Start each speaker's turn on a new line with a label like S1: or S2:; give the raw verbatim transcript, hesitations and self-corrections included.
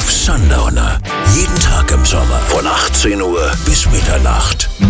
S1: auf Sundowner. Jeden Tag im Sommer von achtzehn Uhr bis Mitternacht.